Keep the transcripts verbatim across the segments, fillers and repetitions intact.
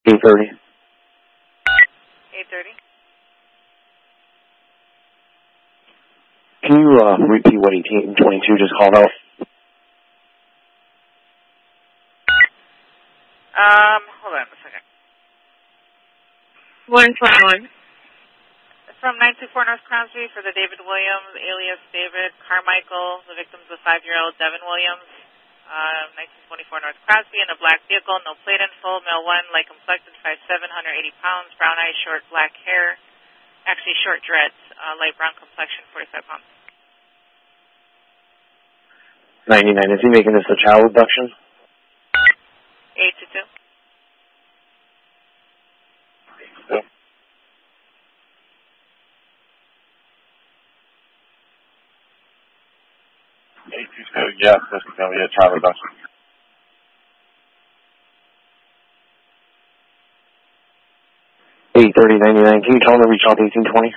eight thirty. eight thirty. Can you uh, repeat what eighteen twenty-two just called out? Um, hold on a second. one twenty-one. It's from nine two four North Crosby for the David Williams, alias David Carmichael. The victim's a five-year-old Devin Williams. Uh, nineteen twenty-four North Crosby in a black vehicle, no plate info, male one, light complected, five seven, one hundred eighty pounds, brown eyes, short black hair. Actually, short dreads, uh, light brown complexion, forty-five pounds. ninety-nine. Is he making this a child abduction? eight two two. Yep. eight two two, yes, this is going to be a child abduction. eight thirty ninety-nine. Can you tell him to reach out to eighteen twenty?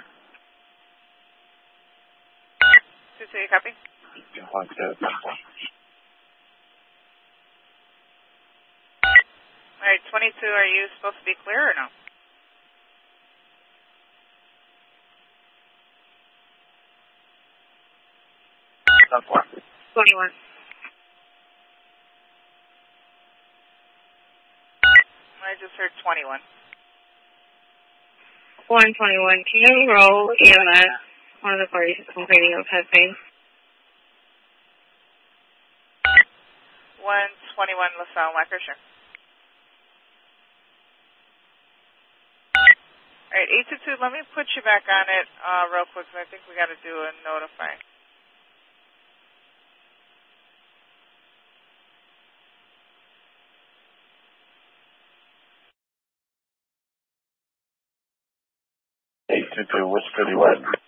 two two, you copy? All right, twenty-two, are you supposed to be clear or no? twenty-one. I just heard twenty-one. one twenty-one. Can you roll E M S? One of the parties is complaining of head pain. one twenty-one LaSalle Wacker, sure. All right, eight two two, let me put you back on it uh, real quick, because I think we got to do a notify. eight two two, which city was?